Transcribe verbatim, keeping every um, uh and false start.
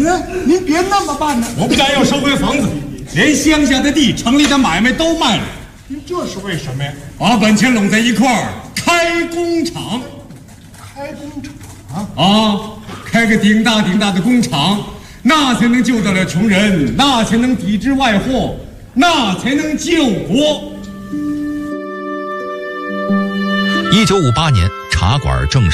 您您别那么办呢！ 我不但要收回房子，连乡下的地、城里的买卖都卖了。 您这是为什么呀？ 把本钱拢在一块儿，开工厂。 开工厂啊，开个顶大顶大的工厂，那才能救得了穷人，那才能抵制外货，那才能救国。 一九五八年，茶馆正式